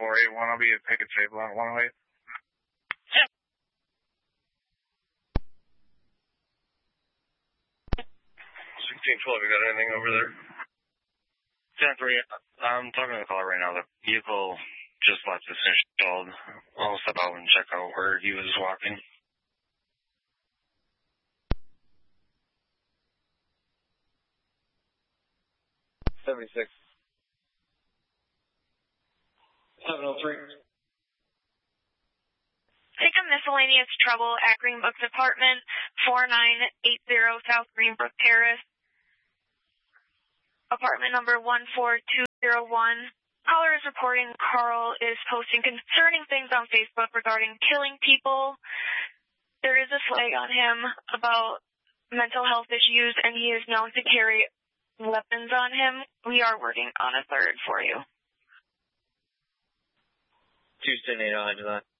481. I'll be at Pickett Stable on 108. Yep. 1612, you got anything over there? 10-3, I'm talking to the caller right now. The vehicle just left the finish stalled. I'll step out and check out where he was walking. $76. 703. Take a miscellaneous trouble at Greenbrook's apartment, 4980 South Greenbrook Terrace, apartment number 14201. Caller is reporting Carl is posting concerning things on Facebook regarding killing people. There is a flag on him about mental health issues, and he is known to carry weapons on him. We are working on a third for you. Tuesday, 8, I'll do that.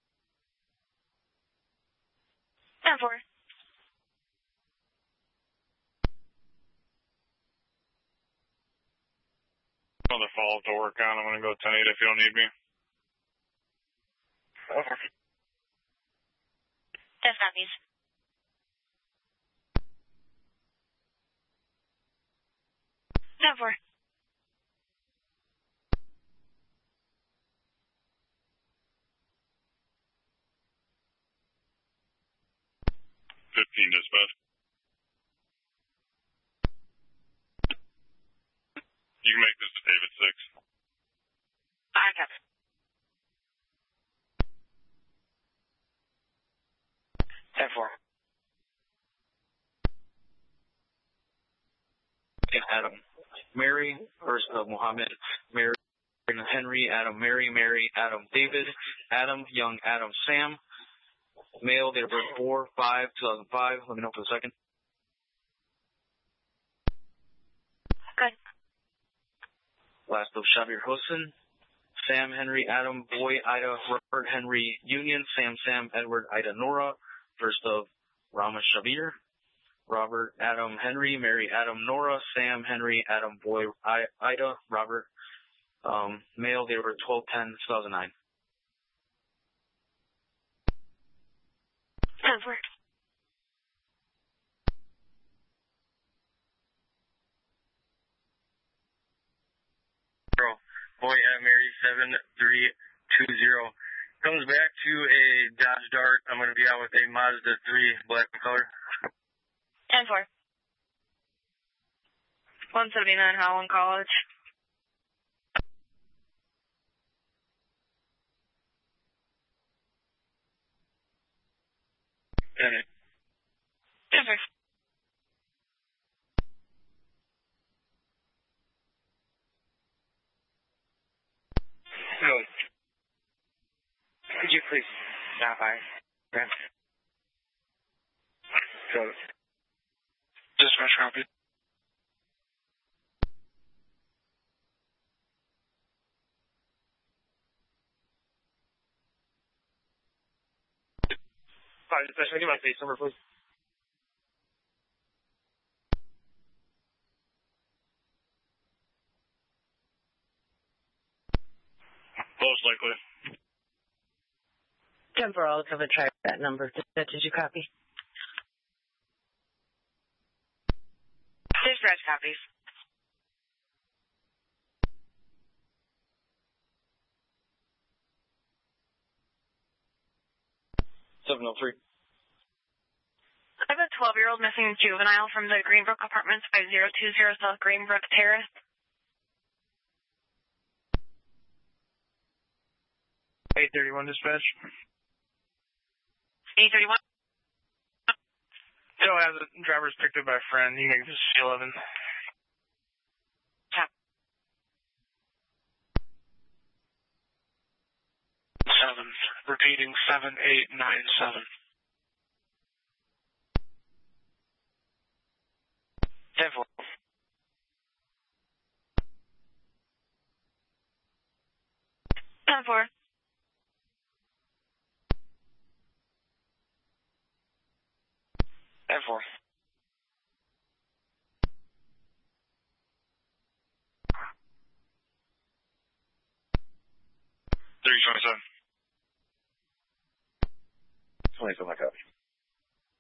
10-4. Another follow-up to work on. I'm going to go 10-8 if you don't need me. Over. 10 copies. 10-4. 15 dispatch. You can make this to David 6. I have. 10-4. Adam. Mary, first of Muhammad, Mary, Henry, Adam, Mary, Adam, David, Adam, young Adam, Sam. Male, date of birth 4/5/2005. Let me know for a second. Good. Last of Shabir Hossein. Sam, Henry, Adam, Boy, Ida, Robert, Henry, Union, Sam, Edward, Ida, Nora. First of Rama Shabir. Robert, Adam, Henry, Mary, Adam, Nora, Sam, Henry, Adam, Boy, Ida, Robert. Male, date of birth 12/10/2009. 10-4. Boy, Mary, 7320. Comes back to a Dodge Dart. I'm going to be out with a Mazda 3, black in color. 10-4. 179 Howland College. Tenant. 10-4. No. Could you please stop by? So, Dispatch copy. Sorry, Dispatch, can I get my face number, please? Most likely. 10-4, I'll cover try that number. Did you copy? Dispatch copies. $703. I have a 12-year-old missing juvenile from the Greenbrook Apartments, 5020 South Greenbrook Terrace. 831 dispatch. 831. Still has it. Driver's picked up by a friend. You can make this C11. Tap. 7. Repeating 7897. 10-4. 10-4. 10-4. 10-4. 327. 27, my copy.